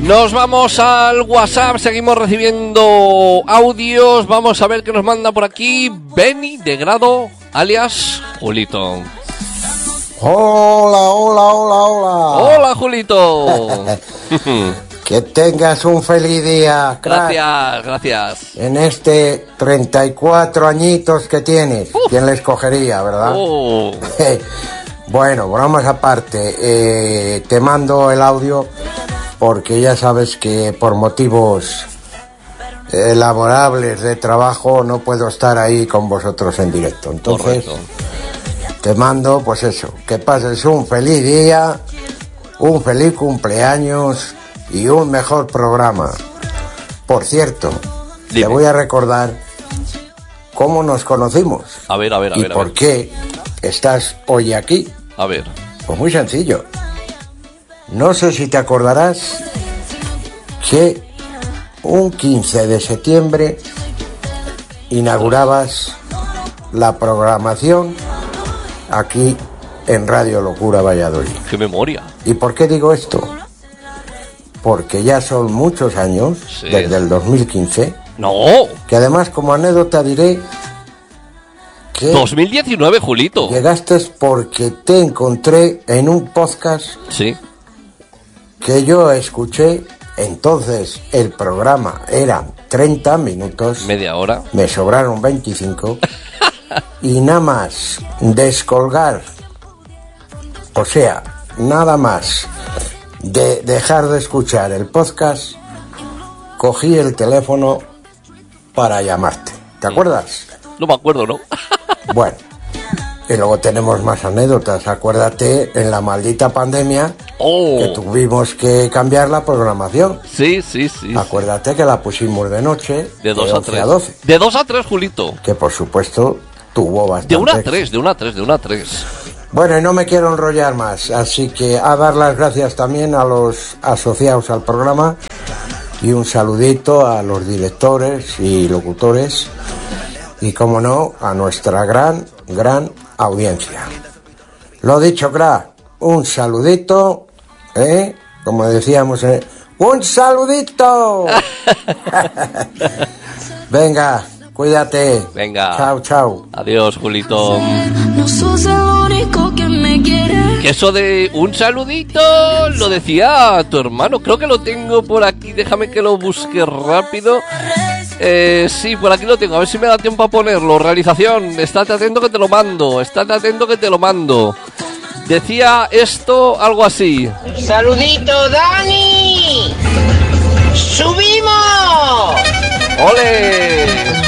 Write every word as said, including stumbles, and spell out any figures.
Nos vamos al WhatsApp, seguimos recibiendo audios. Vamos a ver qué nos manda por aquí Benny de Grado, alias Julito. Hola, hola, hola, hola. Hola, Julito. Que tengas un feliz día, crack. Gracias, gracias. En este treinta y cuatro añitos que tienes. Uf. ¿Quién le escogería, verdad? Oh. Bueno, bromas aparte. Eh, te mando el audio porque ya sabes que por motivos eh, laborables de trabajo no puedo estar ahí con vosotros en directo. Entonces, correcto. Te mando, pues eso, que pases un feliz día, un feliz cumpleaños y un mejor programa. Por cierto, Dime. Te voy a recordar cómo nos conocimos. A ver, a ver, a y ver. ¿Y por ver. qué estás hoy aquí? A ver. Pues muy sencillo. No sé si te acordarás que un quince de septiembre inaugurabas la programación aquí en Radio Locura Valladolid. ¡Qué memoria! ¿Y por qué digo esto? Porque ya son muchos años, sí. Desde el dos mil quince. ¡No! Que además, como anécdota, diré que... dos mil diecinueve, Julito. Llegaste porque te encontré en un podcast... Sí. Que yo escuché. Entonces el programa eran treinta minutos. Media hora. Me sobraron veinticinco. Y nada más descolgar, o sea, nada más de dejar de escuchar el podcast, cogí el teléfono para llamarte. ¿Te acuerdas? No me acuerdo, ¿no? Bueno, y luego tenemos más anécdotas. Acuérdate, en la maldita pandemia, oh. que tuvimos que cambiar la programación. Sí, sí, sí. Acuérdate sí. que la pusimos de noche, de dos a tres. a doce. De dos a tres, Julito. Que por supuesto tuvo bastante. De una a tres, de una a tres, de una a tres. Bueno, y no me quiero enrollar más, así que a dar las gracias también a los asociados al programa y un saludito a los directores y locutores y, como no, a nuestra gran, gran audiencia. Lo dicho, crack, un saludito, ¿eh? Como decíamos, ¿eh? ¡Un saludito! Venga, cuídate. Venga. Chao, chao. Adiós, Julito. No sos el único que me quiere. Que eso de un saludito lo decía tu hermano. Creo que lo tengo por aquí. Déjame que lo busque rápido. Eh, sí, por aquí lo tengo. A ver si me da tiempo a ponerlo. Realización, estate atento que te lo mando. Estate atento que te lo mando. Decía esto algo así. ¡Saludito, Dani! ¡Subimos! ¡Ole!